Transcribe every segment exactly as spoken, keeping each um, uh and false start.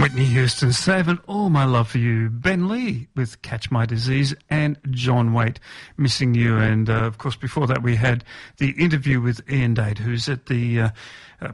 Whitney Houston, Saving All My Love For You. Ben Lee with Catch My Disease, and John Waite, Missing You. And, uh, of course, before that we had the interview with Ian Date, who's at the... Uh, uh,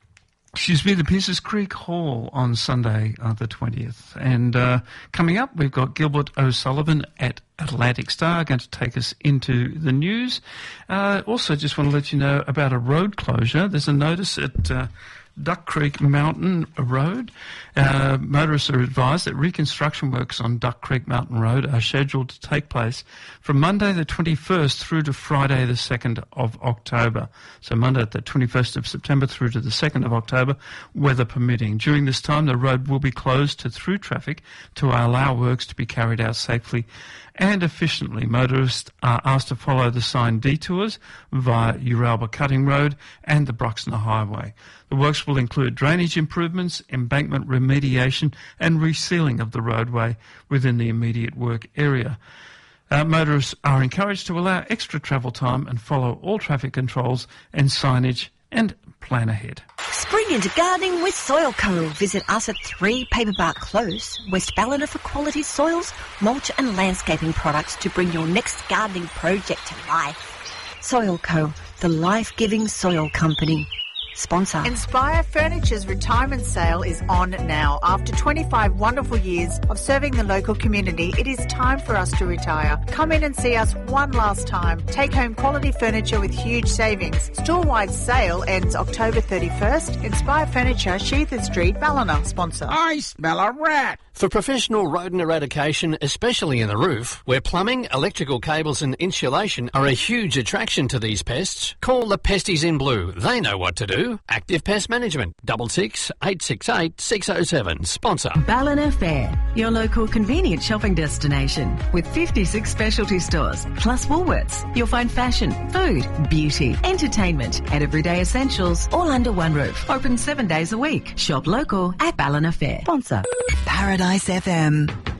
Excuse me, the Pierces Creek Hall on Sunday, uh, the twentieth. And uh, coming up, we've got Gilbert O'Sullivan at Atlantic Star going to take us into the news. Uh, also, just want to let you know about a road closure. There's a notice at uh, Duck Creek Mountain Road. Uh, motorists are advised that reconstruction works on Duck Creek Mountain Road are scheduled to take place from Monday the twenty-first through to Friday the second of October. So Monday the twenty-first of September through to the second of October, weather permitting. During this time, the road will be closed to through traffic to allow works to be carried out safely and efficiently. Motorists are asked to follow the signed detours via Uralba Cutting Road and the Bruxner Highway. The works will include drainage improvements, embankment remediation and resealing of the roadway within the immediate work area. Uh, motorists are encouraged to allow extra travel time and follow all traffic controls and signage and plan ahead. Spring into gardening with Soil Co. Visit us at three Paperbark Close, West Ballina for quality soils, mulch and landscaping products to bring your next gardening project to life. Soil Co., the life-giving soil company. Sponsor. Inspire Furniture's retirement sale is on now. After twenty-five wonderful years of serving the local community, it is time for us to retire. Come in and see us one last time. Take home quality furniture with huge savings. Store-wide sale ends October thirty-first. Inspire Furniture, Sheethan Street, Ballina. Sponsor. I smell a rat. For professional rodent eradication, especially in the roof, where plumbing, electrical cables and insulation are a huge attraction to these pests, call the Pesties in Blue. They know what to do. Active Pest Management, double six eight six eight six oh seven. Sponsor. Ballina Fair, your local convenient shopping destination with fifty-six specialty stores plus Woolworths. You'll find fashion, food, beauty, entertainment and everyday essentials all under one roof. Open seven days a week. Shop local at Ballina Fair. Sponsor. Paradise F M.